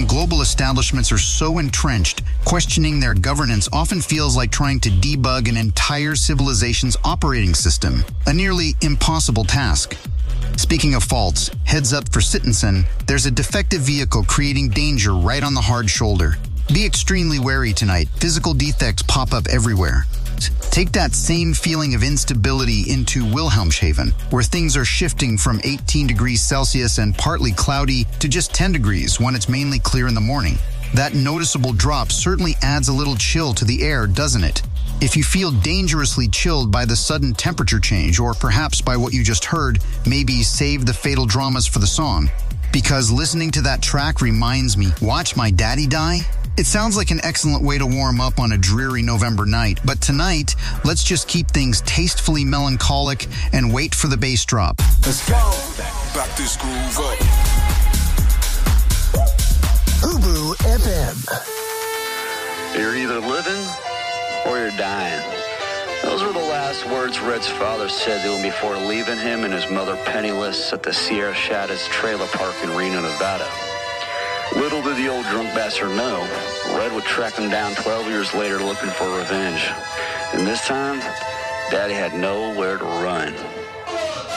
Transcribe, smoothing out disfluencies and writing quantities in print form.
global establishments are so entrenched, questioning their governance often feels like trying to debug an entire civilization's operating system, a nearly impossible task. Speaking of faults, heads up for Sittensen, there's a defective vehicle creating danger right on the hard shoulder. Be extremely wary tonight. Physical defects pop up everywhere. Take that same feeling of instability into Wilhelmshaven, where things are shifting from 18 degrees Celsius and partly cloudy to just 10 degrees when it's mainly clear in the morning. That noticeable drop certainly adds a little chill to the air, doesn't it? If you feel dangerously chilled by the sudden temperature change, or perhaps by what you just heard, maybe save the fatal dramas for the song. Because listening to that track reminds me, watch my daddy die? It sounds like an excellent way to warm up on a dreary November night, but tonight, let's just keep things tastefully melancholic and wait for the bass drop. Let's go. Back this groove up. Ubu FM. You're either living or you're dying. Those were the last words Red's father said to him before leaving him and his mother penniless at the Sierra Shadows trailer park in Reno, Nevada. Little did the old drunk bastard know, Red would track him down 12 years later looking for revenge. And this time, Daddy had nowhere to run.